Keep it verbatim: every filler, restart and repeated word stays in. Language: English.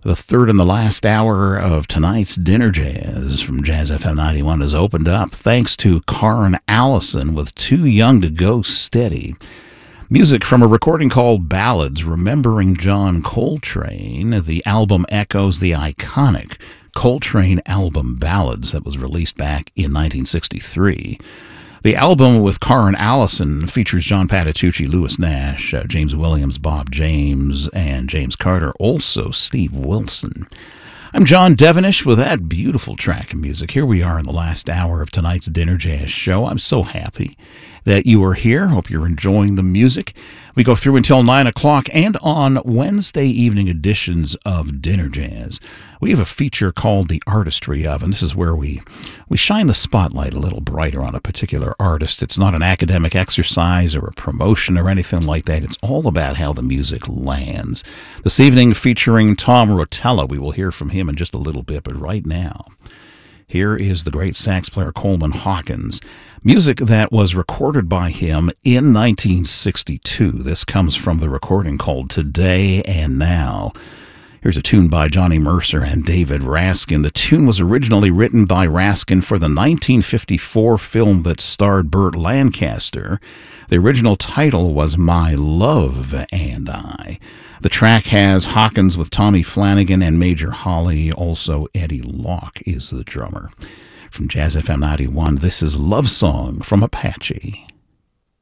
The third and the last hour of tonight's Dinner Jazz from Jazz F M ninety-one has opened up thanks to Karen Allison with Too Young to Go Steady. Music from a recording called Ballads, Remembering John Coltrane. The album echoes the iconic Coltrane album Ballads that was released back in nineteen sixty-three. The album with Karen Allison features John Patitucci, Louis Nash, uh, James Williams, Bob James, and James Carter, also Steve Wilson. I'm John Devenish with that beautiful track of music. Here we are in the last hour of tonight's Dinner Jazz show. I'm so happy that you are here. Hope you're enjoying the music. We go through until nine o'clock, and on Wednesday evening editions of Dinner Jazz, we have a feature called The Artistry Of, and this is where we, we shine the spotlight a little brighter on a particular artist. It's not an academic exercise or a promotion or anything like that. It's all about how the music lands. This evening featuring Tom Rotella. We will hear from him in just a little bit, but right now, here is the great sax player Coleman Hawkins. Music that was recorded by him in nineteen sixty-two. This comes from the recording called Today and Now. Here's a tune by Johnny Mercer and David Raskin. The tune was originally written by Raskin for the nineteen fifty-four film that starred Burt Lancaster. The original title was My Love and I. The track has Hawkins with Tommy Flanagan and Major Holly. Also, Eddie Locke is the drummer. From Jazz F M ninety-one, this is Love Song from Apache.